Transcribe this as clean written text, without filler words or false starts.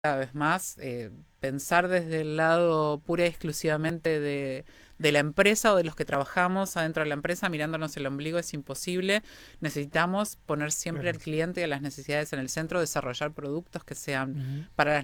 cada vez más. Pensar desde el lado pura y exclusivamente de la empresa o de los que trabajamos adentro de la empresa mirándonos el ombligo es imposible. Necesitamos poner siempre al Claro. cliente y a las necesidades en el centro, desarrollar productos que sean Ujú. para las